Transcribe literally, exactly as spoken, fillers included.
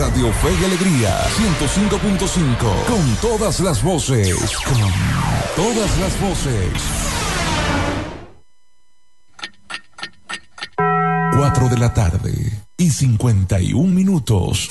Radio Fe y Alegría ciento cinco punto cinco. Con todas las voces. Con todas las voces. Cuatro de la tarde y cincuenta y un minutos.